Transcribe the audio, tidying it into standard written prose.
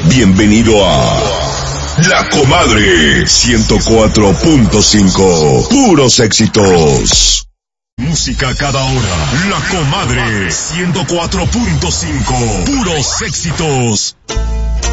Bienvenido a La Comadre 104.5. Puros éxitos. Música cada hora. La Comadre 104.5. Puros éxitos.